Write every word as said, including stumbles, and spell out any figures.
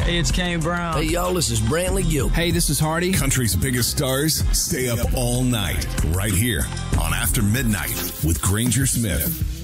Hey, it's Kane Brown. Hey, y'all, this is Brantley Gilbert. Hey, this is Hardy. Country's biggest stars stay up all night right here on After Midnight with Granger Smith.